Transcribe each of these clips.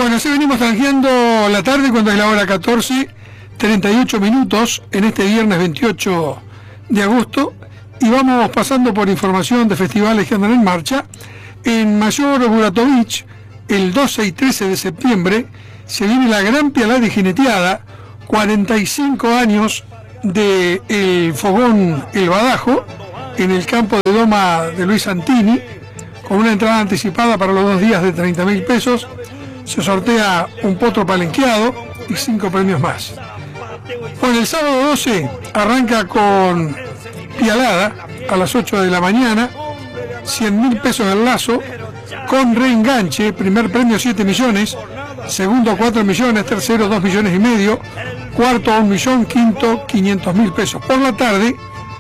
Bueno, así venimos tranjeando la tarde cuando es la hora 14:38 minutos en este viernes 28 de agosto y vamos pasando por información de festivales que andan en marcha. En Mayor Buratovich, el 12 y 13 de septiembre, se viene la Gran Pialada y Jineteada, 45 años del fogón El Badajo, en el campo de Doma de Luis Santini, con una entrada anticipada para los 2 días de 30.000 pesos. Se sortea un potro palenqueado y 5 premios más. Bueno, el sábado 12 arranca con Pialada a las 8 de la mañana, 100.000 pesos el lazo, con reenganche, primer premio 7 millones, segundo 4 millones, tercero 2 millones y medio, cuarto 1 millón, quinto 500.000 pesos. Por la tarde,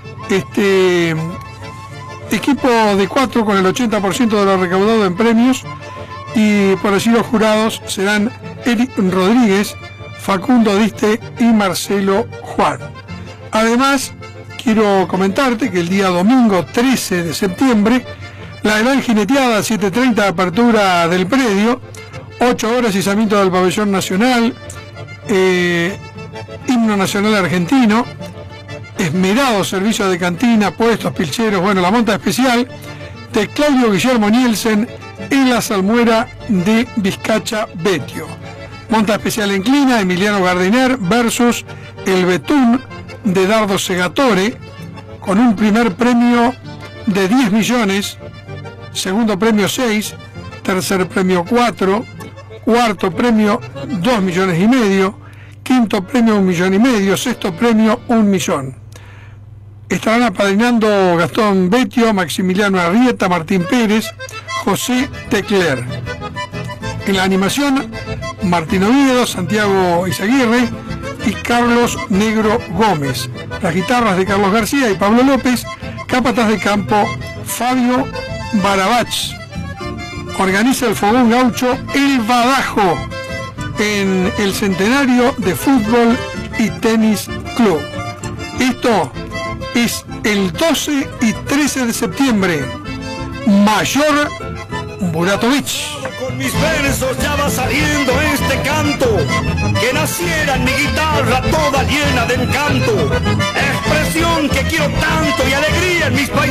equipo de 4 con el 80% de lo recaudado en premios, y por allí los jurados serán Eric Rodríguez, Facundo Diste y Marcelo Juan. Además, quiero comentarte que el día domingo 13 de septiembre, la Gran Jineteada, 7:30, apertura del predio, 8 horas izamiento del pabellón nacional, himno nacional argentino, esmerado servicio de cantina, puestos, pilcheros, bueno, la monta especial de Claudio Guillermo Nielsen en la salmuera de Vizcacha Betio. Monta especial en Clina, Emiliano Gardiner versus el Betún de Dardo Segatore, con un primer premio de 10 millones, segundo premio 6, tercer premio 4, cuarto premio 2 millones y medio, quinto premio 1 millón y medio, sexto premio 1 millón. Estarán apadrinando Gastón Betio, Maximiliano Arrieta, Martín Pérez, José Tecler. En la animación, Martín Oviedo, Santiago Izaguirre y Carlos Negro Gómez. Las guitarras de Carlos García y Pablo López, capataz de campo Fabio Barabach. Organiza el Fogón Gaucho El Badajo en el Centenario de Fútbol y Tenis Club. Esto es el 12 y 13 de septiembre. Mayor Buratovich. Con mis versos ya va saliendo este canto, que naciera en mi guitarra toda llena de encanto, expresión que quiero tanto y alegría en mis paisanos.